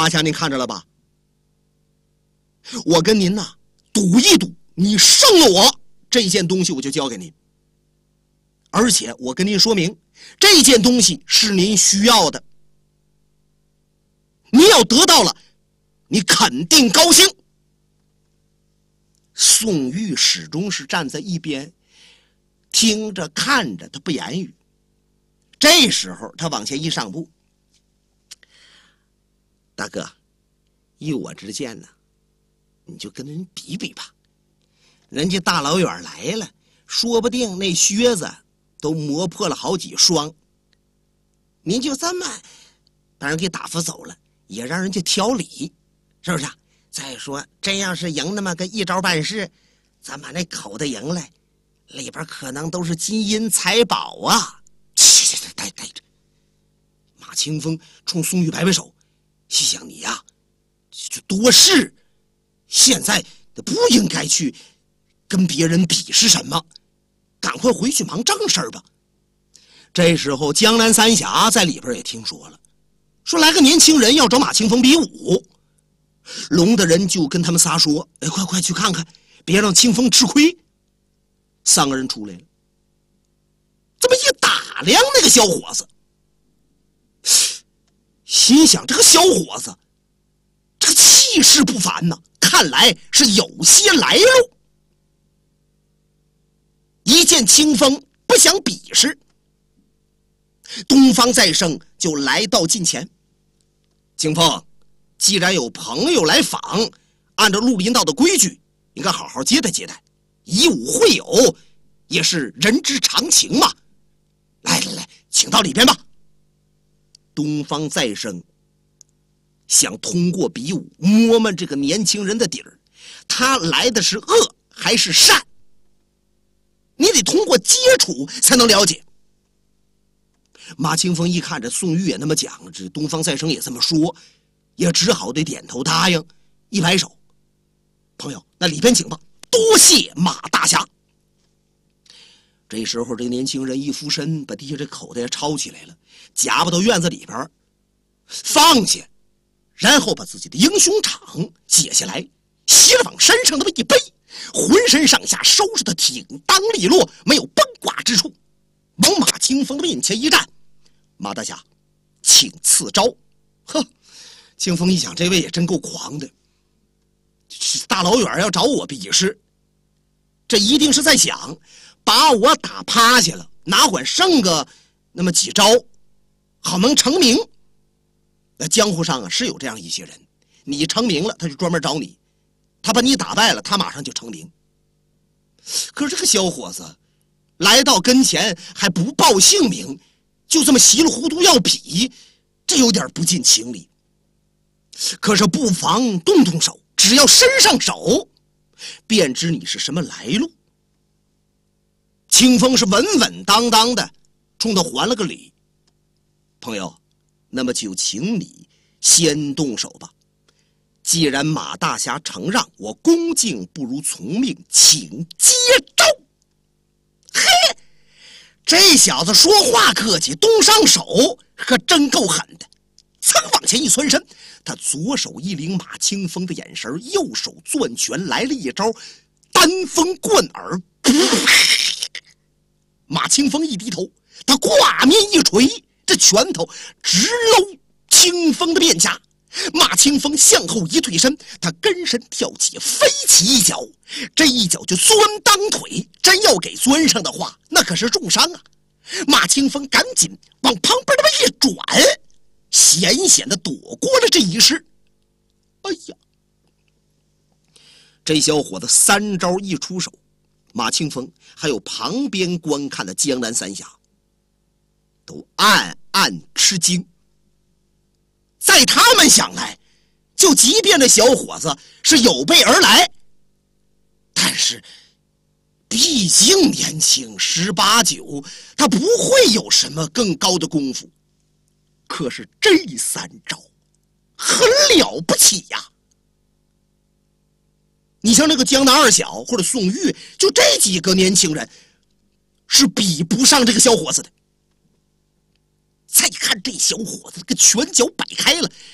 马侠，您看着了吧？我跟您呐赌一赌，你胜了我，这件东西我就交给您。而且我跟您说明，这件东西是您需要的，您要得到了，你肯定高兴。宋玉始终是站在一边，听着看着，他不言语。这时候他往前一上步，大哥，依我之见呢，你就跟人比比吧。人家大老远来了，说不定那靴子都磨破了好几双，您就这么把人给打发走了，也让人家挑理，是不是啊？再说真要是赢那么个一招半式，咱把那口袋赢来，里边可能都是金银财宝啊！待着。马清风冲宋玉摆摆手，心想你呀，就多事，现在不应该去跟别人比是什么，赶快回去忙正事吧。这时候江南三侠在里边也听说了，说来个年轻人要找马清风比武。龙的人就跟他们仨说，快去看看，别让清风吃亏。三个人出来了，这么一打量那个小伙子，心想这个小伙子这个气势不凡呐，看来是有些来路。一见清风不想比试，东方再生就来到近前。清风，既然有朋友来访，按照绿林道的规矩，应该好好接待接待，以武会友也是人之常情嘛。来，请到里边吧。东方再生想通过比武摸摸这个年轻人的底儿，他来的是恶还是善，你得通过接触才能了解。马清风一看这宋玉也那么讲，这东方再生也这么说，也只好得点头答应，一摆手，朋友，那里边请吧，多谢马大侠。这时候这年轻人一俯身，把地下这口袋也抄起来了，夹巴到院子里边放下，然后把自己的英雄场解下来，斜着往身上那么一背，浑身上下收拾的挺当利落，没有崩挂之处，往马清风的面前一站，马大侠，请赐招。呵，清风一想，这位也真够狂的，大老远要找我比试，这一定是在想把我打趴下了，哪管剩个那么几招，好能成名。那江湖上啊是有这样一些人，你成名了，他就专门找你，他把你打败了，他马上就成名。可是这个小伙子来到跟前还不报姓名，就这么稀里糊涂要比，这有点不近情理。可是不妨动手，只要伸上手，便知你是什么来路。清风是稳稳当当的冲他还了个礼，朋友，那么就请你先动手吧。既然马大侠承让，我恭敬不如从命，请接招。嘿，这小子说话客气，动上手可真够狠的。噌往前一窜身，他左手一领马清风的眼神，右手攥拳来了一招丹风贯耳。马清风一低头，他挂面一锤，这拳头直搂清风的面颊。马清风向后一退身，他跟身跳起，飞起一脚，这一脚就钻当腿，真要给钻上的话，那可是重伤啊。马清风赶紧往旁边那么一转，险险的躲过了这一式。哎呀，这小伙子三招一出手，马清风还有旁边观看的江南三侠都暗暗吃惊。在他们想来，就即便这小伙子是有备而来，但是毕竟年轻18、19，他不会有什么更高的功夫。可是这三招很了不起呀！你像那个江南二小或者宋玉，就这几个年轻人是比不上这个小伙子的。再看这小伙子，这个拳脚摆开了，